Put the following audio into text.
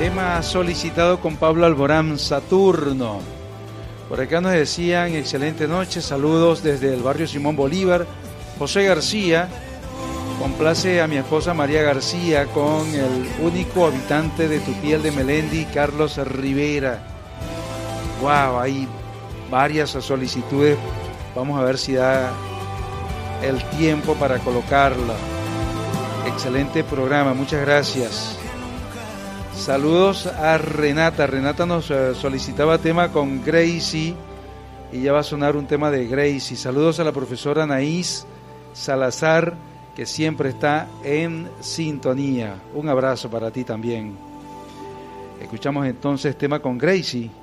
Tema solicitado con Pablo Alborán, Saturno. Por acá nos decían, excelente noche, saludos desde el barrio Simón Bolívar. José García, complace a mi esposa María García con el único habitante de Tutiel de Melendi, Carlos Rivera. Wow, hay varias solicitudes. Vamos a ver si da el tiempo para colocarla. Excelente programa, muchas gracias. Saludos a Renata. Renata nos solicitaba tema con Gracie y ya va a sonar un tema de Gracie. Saludos a la profesora Anaís Salazar, que siempre está en sintonía. Un abrazo para ti también. Escuchamos entonces tema con Gracie.